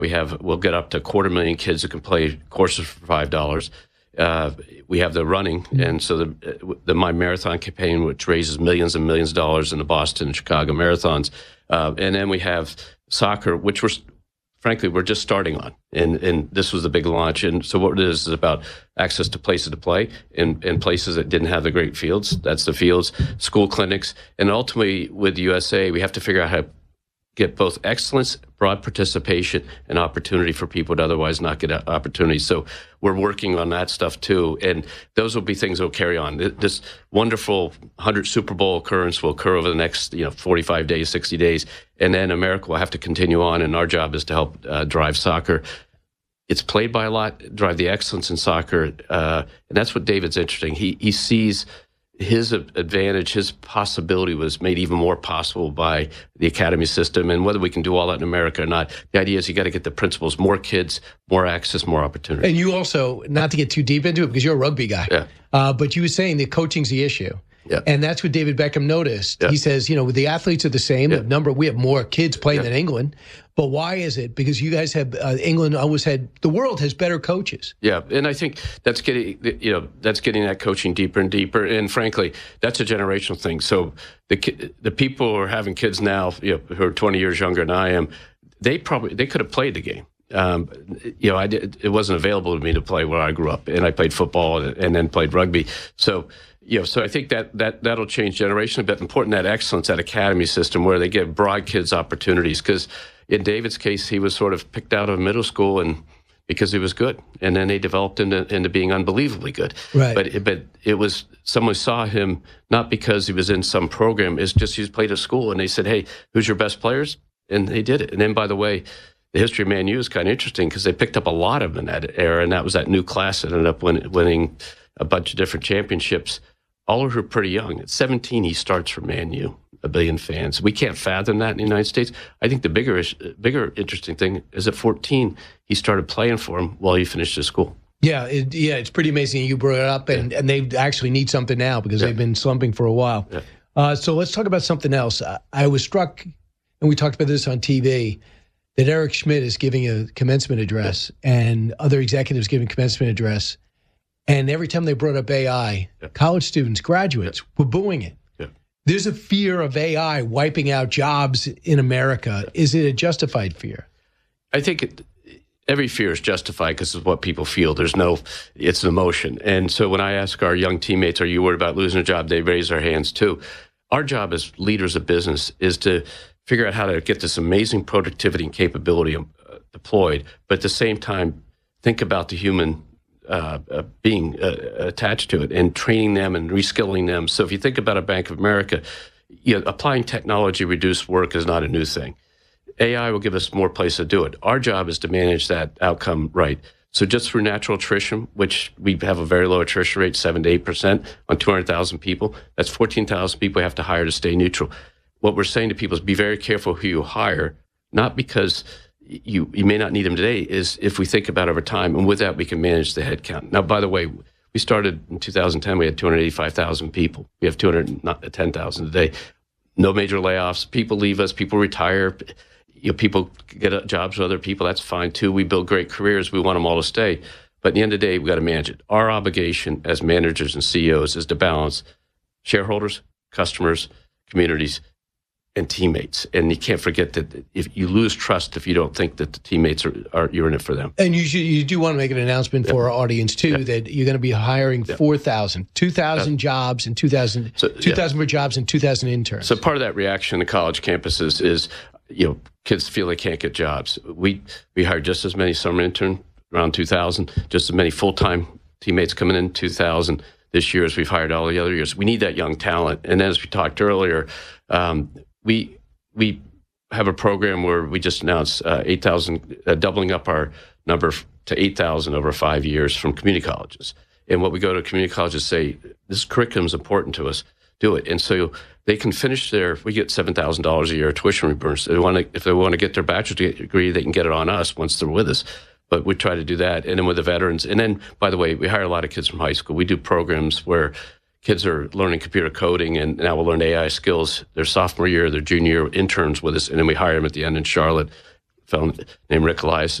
We'll get up to 250,000 kids who can play courses for $5. We have the running, and so the My Marathon campaign, which raises millions and millions of dollars in the Boston and Chicago marathons. And then we have soccer, which we're just starting on. And this was the big launch. And so what it is about access to places to play in places that didn't have the great fields. That's the fields, school clinics. And ultimately, with the USA, we have to figure out how to get both excellence, broad participation, and opportunity for people to otherwise not get opportunities. So we're working on that stuff too, and those will be things that will carry on. This wonderful 100 Super Bowl occurrence will occur over the next 45 days, 60 days, and then America will have to continue on, and our job is to help drive soccer. It's played by a lot, drive the excellence in soccer, and that's what David's interesting. He sees his advantage, his possibility was made even more possible by the academy system, and whether we can do all that in America or not, the idea is you got to get the principles, more kids, more access, more opportunity. And you also, not to get too deep into it because you're a rugby guy, but you were saying that coaching's the issue. Yeah. And that's what David Beckham noticed. Yeah. He says, the athletes are the same. The we have more kids playing than England. But why is it? Because you guys have, England always had, the world has better coaches. Yeah, and I think that's getting that coaching deeper and deeper. And frankly, that's a generational thing. So the people who are having kids now, who are 20 years younger than I am, they could have played the game. It wasn't available to me to play where I grew up, and I played football and then played rugby. So I think that'll change generation, but important that excellence, that academy system where they give broad kids opportunities. Because in David's case, he was sort of picked out of middle school and because he was good, and then they developed into being unbelievably good. Right. But it was someone saw him not because he was in some program. It's just he played at school, and they said, "Hey, who's your best players?" And they did it. And then, by the way, the history of Man U is kind of interesting because they picked up a lot of them in that era, and that was that new class that ended up winning a bunch of different championships. All of who are pretty young. At 17, he starts for Man U, 1 billion fans. We can't fathom that in the United States. I think the bigger interesting thing is at 14, he started playing for him while he finished his school. Yeah, it's pretty amazing you brought it up, and they actually need something now because they've been slumping for a while. Yeah. So let's talk about something else. I was struck, and we talked about this on TV, that Eric Schmidt is giving a commencement address and other executives giving commencement address. And every time they brought up AI, college students, graduates were booing it. Yeah. There's a fear of AI wiping out jobs in America. Is it a justified fear? I think every fear is justified because it's what people feel. It's an emotion. And so when I ask our young teammates, are you worried about losing a job? They raise their hands too. Our job as leaders of business is to figure out how to get this amazing productivity and capability deployed, but at the same time, think about the human being attached to it and training them and reskilling them. So if you think about a Bank of America, applying technology reduced work is not a new thing. AI will give us more place to do it. Our job is to manage that outcome right. So just through natural attrition, which we have a very low attrition rate, 7 to 8% on 200,000 people, that's 14,000 people we have to hire to stay neutral. What we're saying to people is be very careful who you hire, not because you may not need them today, is if we think about over time, and with that we can manage the headcount. Now, by the way, we started in 2010, we had 285,000 people. We have 210,000 today. No major layoffs. People leave us, people retire, people get jobs with other people, that's fine too. We build great careers, we want them all to stay. But at the end of the day, we got to manage it. Our obligation as managers and CEOs is to balance shareholders, customers, communities, and teammates. And you can't forget that if you lose trust if you don't think that the teammates you're in it for them. And you do want to make an announcement for our audience too, that you're going to be hiring 2,000 jobs and 2,000 more jobs and 2,000 interns. So part of that reaction to college campuses is kids feel they can't get jobs. We hired just as many summer interns, around 2,000, just as many full-time teammates coming in 2,000 this year as we've hired all the other years. We need that young talent. And as we talked earlier, we have a program where we just announced 8,000, doubling up our number to 8,000 over 5 years from community colleges. And what we go to community colleges say, this curriculum is important to us, do it. And so they can finish we get $7,000 a year tuition reimbursement. If they want to get their bachelor's degree, they can get it on us once they're with us. But we try to do that. And then with the veterans. And then, by the way, we hire a lot of kids from high school. We do programs where kids are learning computer coding and now we'll learn AI skills their sophomore year, their junior year, interns with us, and then we hire them at the end in Charlotte fellow named Rick Elias.